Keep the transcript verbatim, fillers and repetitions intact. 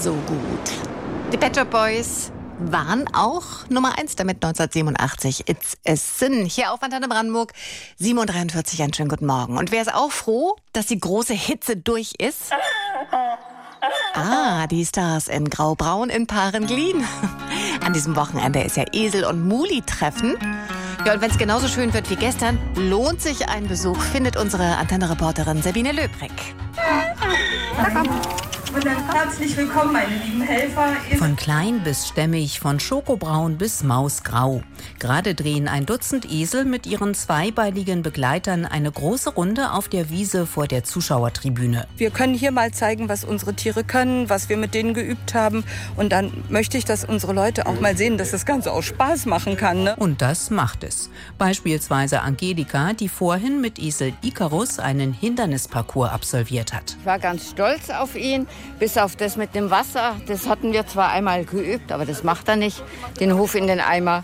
so gut. Die Pet Shop Boys waren auch Nummer eins damit neunzehnhundertsiebenundachtzig. It's a Sin. Hier auf Antenne Brandenburg, sieben Uhr dreiundvierzig. Einen schönen guten Morgen. Und wer ist auch froh, dass die große Hitze durch ist? Ah, die Stars in Grau-Braun in Parenglin. An diesem Wochenende ist ja Esel- und Muli-Treffen. Ja, und wenn es genauso schön wird wie gestern, lohnt sich ein Besuch, findet unsere Antenne-Reporterin Sabine Löbrig. Und dann herzlich willkommen, meine lieben Helfer. Von klein bis stämmig, von schokobraun bis mausgrau. Gerade drehen ein Dutzend Esel mit ihren zweibeinigen Begleitern eine große Runde auf der Wiese vor der Zuschauertribüne. Wir können hier mal zeigen, was unsere Tiere können, was wir mit denen geübt haben. Und dann möchte ich, dass unsere Leute auch mal sehen, dass das Ganze auch Spaß machen kann. Ne? Und das macht es. Beispielsweise Angelika, die vorhin mit Esel Icarus einen Hindernisparcours absolviert hat. Ich war ganz stolz auf ihn. Bis auf das mit dem Wasser, das hatten wir zwar einmal geübt, aber das macht er nicht, den Hof in den Eimer.